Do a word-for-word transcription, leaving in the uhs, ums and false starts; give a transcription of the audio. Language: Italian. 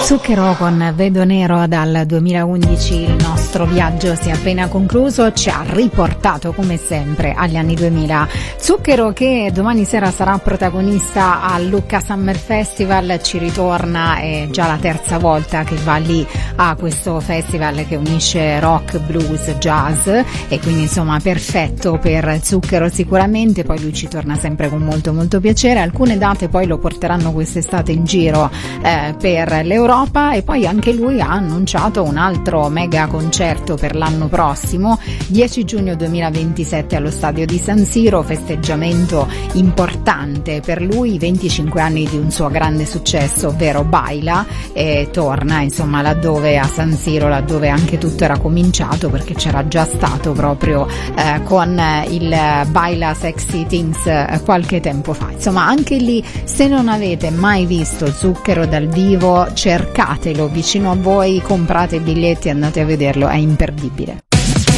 Zucchero con Vedo Nero dal duemilaundici, il nostro viaggio si è appena concluso, ci ha riportato come sempre agli anni duemila. Zucchero che domani sera sarà protagonista al Lucca Summer Festival, ci ritorna, è già la terza volta che va lì a questo festival che unisce rock, blues, jazz e quindi insomma perfetto per Zucchero sicuramente, poi lui ci torna sempre con molto molto piacere. Alcune date poi lo porteranno quest'estate in giro eh, per l'Europa e poi anche lui ha annunciato un altro mega concerto per l'anno prossimo, dieci giugno duemilaventisette allo stadio di San Siro, festeggiamento importante per lui, venticinque anni di un suo grande successo, ovvero Baila, e torna insomma laddove a San Siro, laddove anche tutto era cominciato, perché c'era già stato proprio eh, con il Baila Sexy Things eh, qualche tempo fa. Insomma anche lì, se non avete mai visto Zucchero dal vivo, cercatelo vicino a voi, comprate i biglietti e andate a vederlo, è imperdibile.